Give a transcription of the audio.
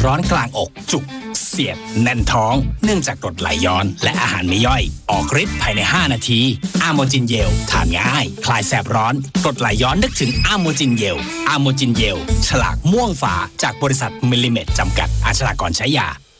ร้อนกลางอกจุกเสียดแน่นท้องเนื่องจากกรดไหลย้อนและอาหารไม่ย่อยออกฤทธิ์ภายใน5นาทีอะโมจินเยลทานง่ายคลายแสบร้อนกรดไหลย้อนนึกถึงอะโมจินเยลอะโมจินเยลฉลากม่วงฝาจากบริษัทมิลลิเมตจำกัดอาชญากรใช้ยา